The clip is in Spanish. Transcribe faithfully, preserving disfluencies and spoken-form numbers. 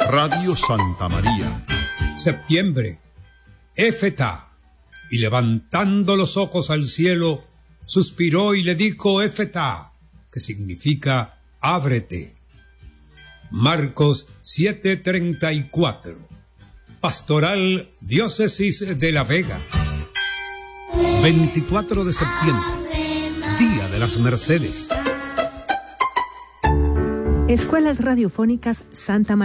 Radio Santa María. Septiembre. Éfeta. Y levantando los ojos al cielo, suspiró y le dijo Éfeta, que significa ábrete. Marcos siete treinta y cuatro. Pastoral Diócesis de La Vega. veinticuatro de septiembre. Día de las Mercedes. Escuelas Radiofónicas Santa María.